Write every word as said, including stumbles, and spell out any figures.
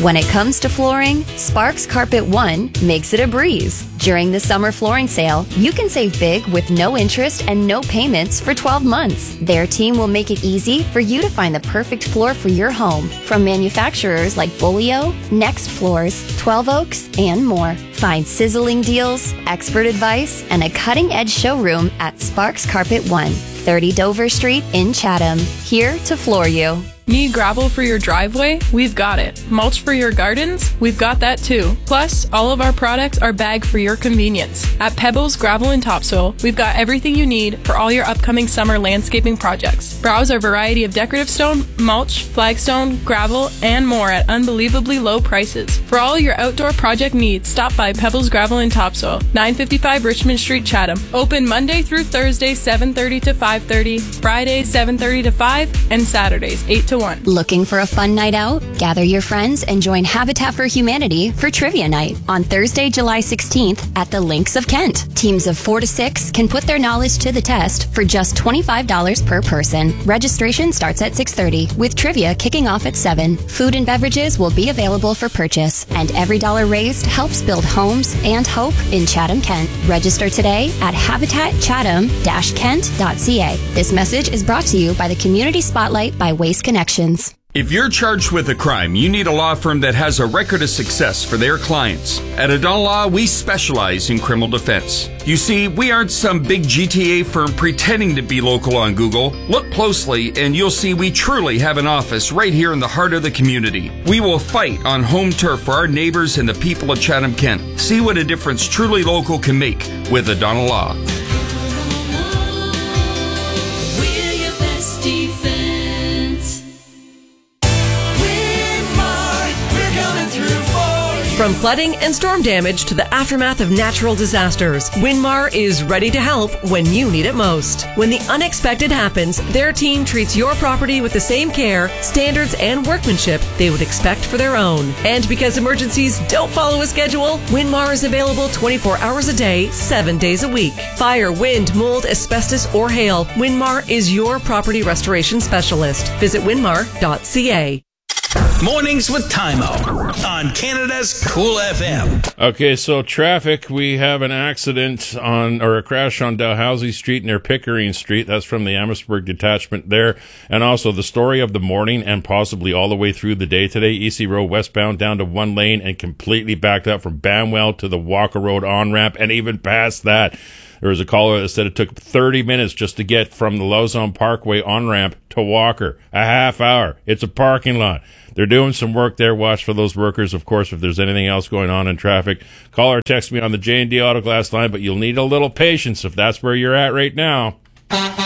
When it comes to flooring, Sparks Carpet One makes it a breeze. During the summer flooring sale, you can save big with no interest and no payments for twelve months. Their team will make it easy for you to find the perfect floor for your home from manufacturers like Bolio, Next Floors, twelve Oaks, and more. Find sizzling deals, expert advice, and a cutting-edge showroom at Sparks Carpet One, thirty Dover Street in Chatham. Here to floor you. Need gravel for your driveway? We've got it. Mulch for your gardens? We've got that too. Plus, all of our products are bagged for your convenience. At Pebbles Gravel and Topsoil, we've got everything you need for all your upcoming summer landscaping projects. Browse our variety of decorative stone, mulch, flagstone, gravel, and more at unbelievably low prices. For all your outdoor project needs, stop by Pebbles Gravel and Topsoil, nine fifty-five Richmond Street, Chatham. Open Monday through Thursday, seven thirty to five thirty, Fridays, seven thirty to five, and Saturdays, eight to one. Looking for a fun night out? Gather your friends and join Habitat for Humanity for Trivia Night on Thursday, July sixteenth at the Links of Kent. Teams of four to six can put their knowledge to the test for just twenty-five dollars per person. Registration starts at six thirty, with trivia kicking off at seven. Food and beverages will be available for purchase, and every dollar raised helps build homes and hope in Chatham, Kent. Register today at habitat chatham dash kent dot c a. This message is brought to you by the Community Spotlight by Waste Connections. If you're charged with a crime, you need a law firm that has a record of success for their clients. At O'Donnell Law, we specialize in criminal defense. You see, we aren't some big G T A firm pretending to be local on Google. Look closely and you'll see we truly have an office right here in the heart of the community. We will fight on home turf for our neighbors and the people of Chatham, Kent. See what a difference truly local can make with O'Donnell Law. From flooding and storm damage to the aftermath of natural disasters, Winmar is ready to help when you need it most. When the unexpected happens, their team treats your property with the same care, standards, and workmanship they would expect for their own. And because emergencies don't follow a schedule, Winmar is available twenty-four hours a day, seven days a week. Fire, wind, mold, asbestos, or hail, Winmar is your property restoration specialist. Visit winmar dot c a. Mornings with Tymo on Canada's Cool F M. Okay, so traffic. We have an accident on, or a crash on Dalhousie Street near Pickering Street. That's from the Amherstburg detachment there. And also the story of the morning and possibly all the way through the day today. E C Road westbound down to one lane and completely backed up from Banwell to the Walker Road on-ramp and even past that. There was a caller that said it took thirty minutes just to get from the Lauzon Parkway on-ramp to Walker. A half hour. It's a parking lot. They're doing some work there. Watch for those workers, of course, if there's anything else going on in traffic. Call or text me on the J and D Auto Glass line, but you'll need a little patience if that's where you're at right now.